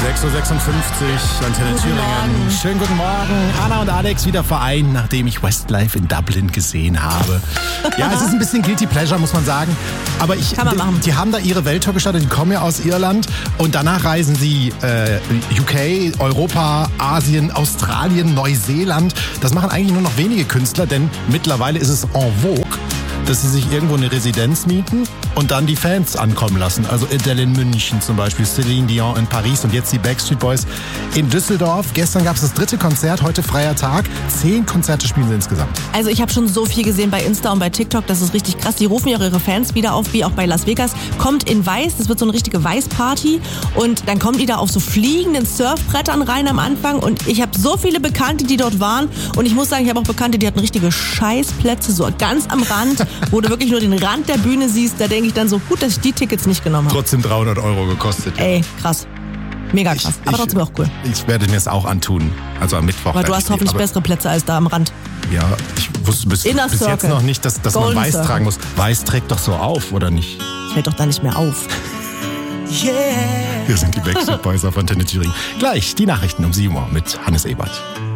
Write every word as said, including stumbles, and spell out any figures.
sechs Uhr sechsundfünfzig, Antenne Thüringen. Schönen guten Morgen. Anna und Alex wieder vereint, nachdem ich Westlife in Dublin gesehen habe. Ja, es ist ein bisschen Guilty Pleasure, muss man sagen. Aber ich, Kann man machen. Die, die haben da ihre Welttour gestartet, die kommen ja aus Irland. Und danach reisen sie äh, U K, Europa, Asien, Australien, Neuseeland. Das machen eigentlich nur noch wenige Künstler, denn mittlerweile ist es en vogue, dass sie sich irgendwo eine Residenz mieten und dann die Fans ankommen lassen. Also Adele in München zum Beispiel, Celine Dion in Paris und jetzt die Backstreet Boys in Düsseldorf. Gestern gab es das dritte Konzert, heute freier Tag. Zehn Konzerte spielen sie insgesamt. Also ich habe schon so viel gesehen bei Insta und bei TikTok, das ist richtig krass. Die rufen ja auch ihre Fans wieder auf, wie auch bei Las Vegas. Kommt in weiß, das wird so eine richtige Weißparty und dann kommen die da auf so fliegenden Surfbrettern rein am Anfang und ich habe so viele Bekannte, die dort waren und ich muss sagen, ich habe auch Bekannte, die hatten richtige Scheißplätze, so ganz am Rand, wo du wirklich nur den Rand der Bühne siehst. Da denke ich dann so, gut, dass ich die Tickets nicht genommen habe. Trotzdem dreihundert Euro gekostet. Ey, krass. Mega krass. Ich, aber ich, trotzdem auch cool. Ich werde mir es auch antun. Also am Mittwoch. Aber du hast hoffentlich aber, bessere Plätze als da am Rand. Ja, ich wusste bis, Inner bis jetzt Circle. noch nicht, dass, dass man Golden weiß Circle. tragen muss. Weiß trägt doch so auf, oder nicht? Fällt doch da nicht mehr auf. Yeah. Wir sind die Backstreet Boys auf Antenne Thüringen. Gleich die Nachrichten um sieben Uhr mit Hannes Ebert.